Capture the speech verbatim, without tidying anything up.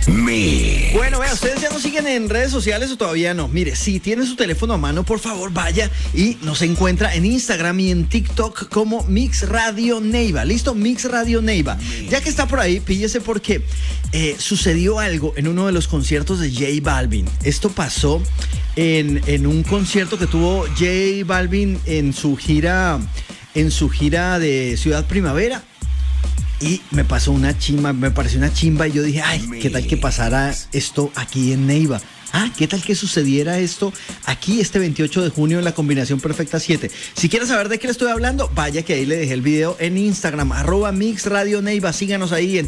Me. Bueno, vea, ¿ustedes ya nos siguen en redes sociales o todavía no? Mire, si tiene su teléfono a mano, por favor, vaya y nos encuentra en Instagram y en TikTok como Mix Radio Neiva. ¿Listo? Mix Radio Neiva. Ya que está por ahí, píllese porque eh, sucedió algo en uno de los conciertos de J Balvin. Esto pasó en, en un concierto que tuvo J Balvin en su gira, en su gira de Ciudad Primavera. Y me pasó una chimba, me pareció una chimba y yo dije, ay, ¿qué tal que pasara esto aquí en Neiva? Ah, ¿qué tal que sucediera esto aquí este veintiocho de junio en la Combinación Perfecta siete? Si quieres saber de qué le estoy hablando, vaya que ahí le dejé el video en Instagram, arroba Mix Radio Neiva, síganos ahí en